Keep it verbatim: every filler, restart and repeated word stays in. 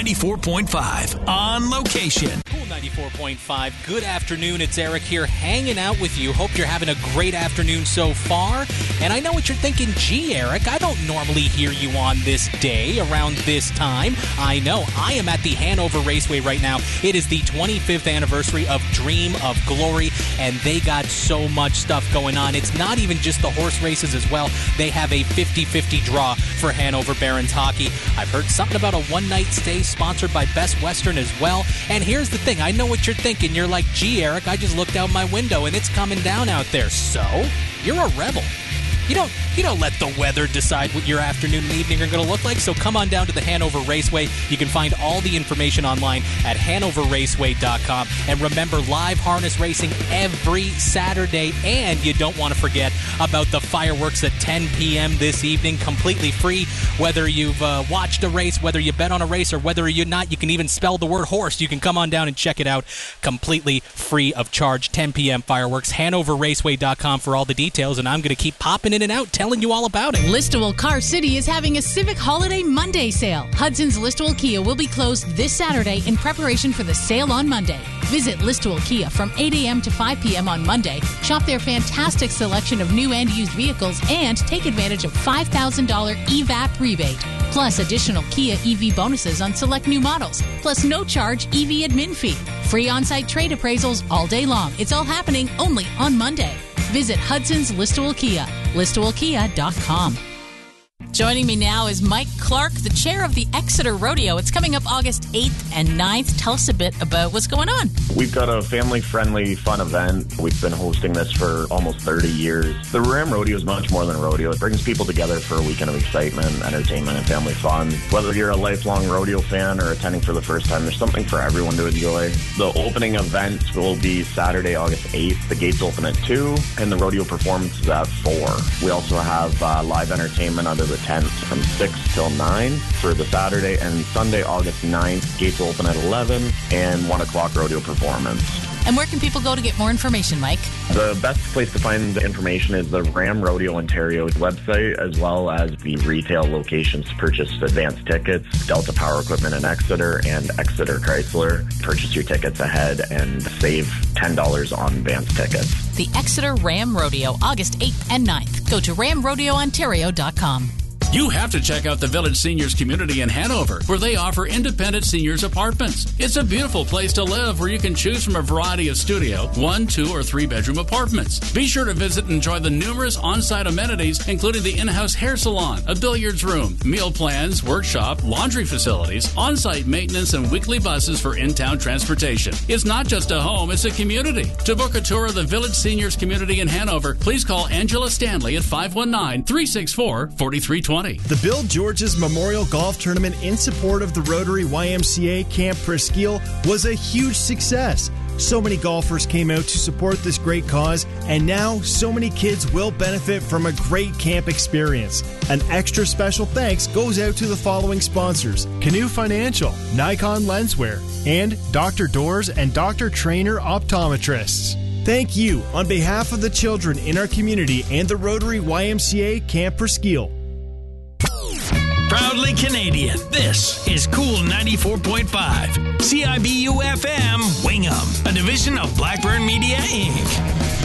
ninety-four point five on location. Cool ninety-four point five. Good afternoon. It's Eric here hanging out with you. Hope you're having a great afternoon so far. And I know what you're thinking. Gee, Eric, I don't normally hear you on this day around this time. I know. I am at the Hanover Raceway right now. It is the twenty-fifth anniversary of Dream of Glory, and they got so much stuff going on. It's not even just the horse races as well. They have a fifty-fifty draw for Hanover Barons hockey. I've heard something about a one-night stay sponsored by Best Western as well. And here's the thing. I know what you're thinking. You're like, gee, Eric, I just looked out my window and it's coming down out there. So, you're a rebel. You don't you don't let the weather decide what your afternoon and evening are going to look like, so come on down to the Hanover Raceway. You can find all the information online at hanover raceway dot com. And remember, live harness racing every Saturday, and you don't want to forget about the fireworks at ten p.m. this evening, completely free. Whether you've uh, watched a race, whether you bet on a race, or whether you're not, you can even spell the word horse. You can come on down and check it out completely free of charge. ten p.m. fireworks, hanover raceway dot com for all the details, and I'm going to keep popping in and out telling you all about it. Listowel Car City is having a Civic Holiday Monday sale. Hudson's Listowel Kia will be closed this Saturday in preparation for the sale on Monday. Visit Listowel Kia from eight a.m. to five p.m. on Monday. Shop their fantastic selection of new and used vehicles and take advantage of five thousand dollars E V A P rebate. Plus additional Kia E V bonuses on select new models. Plus no charge E V admin fee. Free on-site trade appraisals all day long. It's all happening only on Monday. Visit Hudson's Listowel Kia, listowel kia dot com. Joining me now is Mike Clark, the chair of the Exeter Rodeo. It's coming up August eighth and ninth. Tell us a bit about what's going on. We've got a family-friendly, fun event. We've been hosting this for almost thirty years. The Ram Rodeo is much more than a rodeo. It brings people together for a weekend of excitement, entertainment, and family fun. Whether you're a lifelong rodeo fan or attending for the first time, there's something for everyone to enjoy. The opening events will be Saturday, August eighth. The gates open at two, and the rodeo performance is at four. We also have uh, live entertainment under the tenth from six till nine for the Saturday, and Sunday, August ninth, gates will open at eleven, and one o'clock rodeo performance. And where can people go to get more information, Mike? The best place to find the information is the Ram Rodeo Ontario website, as well as the retail locations to purchase advanced tickets, Delta Power Equipment in Exeter and Exeter Chrysler. Purchase your tickets ahead and save ten dollars on advanced tickets. The Exeter Ram Rodeo, August eighth and ninth. Go to ram rodeo ontario dot com. You have to check out the Village Seniors Community in Hanover, where they offer independent seniors apartments. It's a beautiful place to live where you can choose from a variety of studio, one, two, or three-bedroom apartments. Be sure to visit and enjoy the numerous on-site amenities, including the in-house hair salon, a billiards room, meal plans, workshop, laundry facilities, on-site maintenance, and weekly buses for in-town transportation. It's not just a home, it's a community. To book a tour of the Village Seniors Community in Hanover, please call Angela Stanley at five one nine, three six four, four three two zero. The Bill George's Memorial Golf Tournament in support of the Rotary Y M C A Camp Presqu'île was a huge success. So many golfers came out to support this great cause, and now so many kids will benefit from a great camp experience. An extra special thanks goes out to the following sponsors: Canoe Financial, Nikon Lenswear, and Doctor Doors and Doctor Trainer Optometrists. Thank you on behalf of the children in our community and the Rotary Y M C A Camp Presqu'île. Proudly Canadian, this is Cool ninety-four point five. C I B U F M, Wingham, a division of Blackburn Media, Incorporated.